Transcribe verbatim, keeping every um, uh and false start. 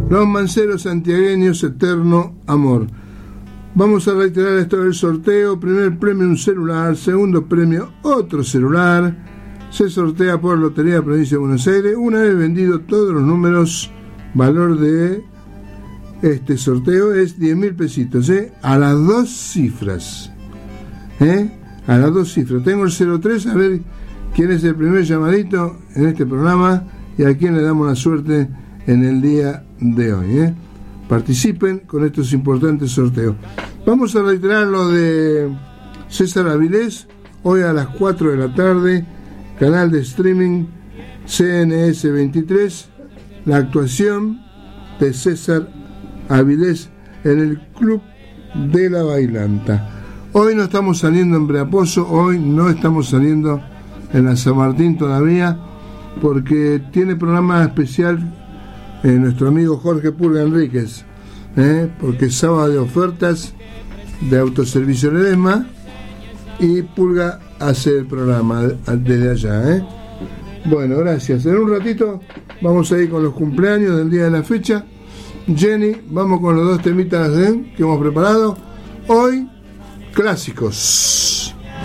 Los Manceros santiagueños, eterno amor. Vamos a reiterar esto del sorteo. Primer premio un celular, segundo premio otro celular. Se sortea por Lotería de la Provincia de Buenos Aires. Una vez vendido todos los números, valor de este sorteo es diez mil pesitos, ¿eh? A las dos cifras, ¿eh? A las dos cifras. Tengo el cero tres, a ver quién es el primer llamadito en este programa y a quién le damos la suerte en el día de hoy, ¿eh? Participen con estos importantes sorteos. Vamos a reiterar lo de César Avilés, hoy a las cuatro de la tarde, canal de streaming C N S veintitrés, la actuación de César Avilés en el Club de la Bailanta. Hoy no estamos saliendo en Breaposo, hoy no estamos saliendo en la San Martín todavía, porque tiene programa especial eh, nuestro amigo Jorge Pulga Enríquez, eh, porque es sábado de ofertas de Autoservicio Ledesma y Pulga hace el programa desde allá, ¿eh? Bueno, gracias. En un ratito vamos a ir con los cumpleaños del día de la fecha. Jenny, vamos con los dos temitas, ¿eh?, que hemos preparado. Hoy, clásicos.